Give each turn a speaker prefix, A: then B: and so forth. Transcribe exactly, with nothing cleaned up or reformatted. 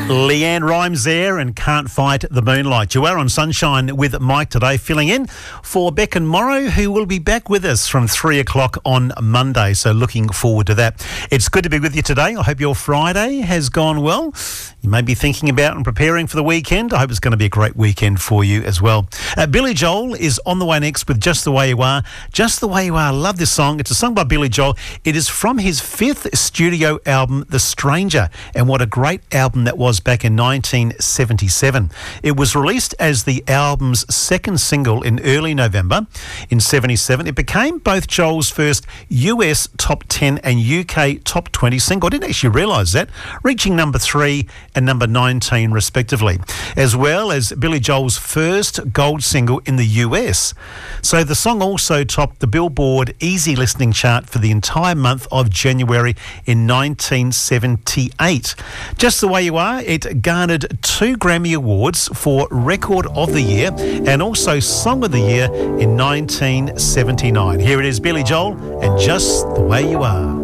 A: Leanne Rhymes there and Can't Fight the Moonlight. You are on Sunshine with Mike today, filling in for Beck and Morrow, who will be back with us from three o'clock on Monday. So looking forward to that. It's good to be with you today. I hope your Friday has gone well. You may be thinking about and preparing for the weekend. I hope it's going to be a great weekend for you as well. Uh, Billy Joel is on the way next with Just the Way You Are. Just the Way You Are. Love this song. It's a song by Billy Joel. It is from his fifth studio album, The Stranger. And what a great album that was back in nineteen seventy-seven. It was released as the album's second single in early November in seventy-seven. It became both Joel's first U S top ten and U K top twenty single. I didn't actually realise that, reaching number three and number nineteen respectively, as well as Billy Joel's first gold single in the U S. So the song also topped the Billboard Easy Listening chart for the entire month of January in nineteen seventy-eight. Just the Way You Are, it garnered two Grammy Awards for Record of the Year and also Song of the Year in nineteen seventy-nine. Here it is, Billy Joel and Just the Way You Are.